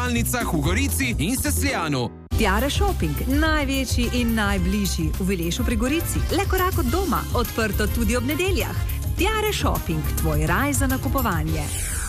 nakupovalnicah v Gorici in Sesljanu. Tiare Shopping, največji in najbližji v Vilešu pri Gorici. Le korak od doma, odprto tudi ob nedeljah. Tiare Shopping, tvoj raj za nakupovanje.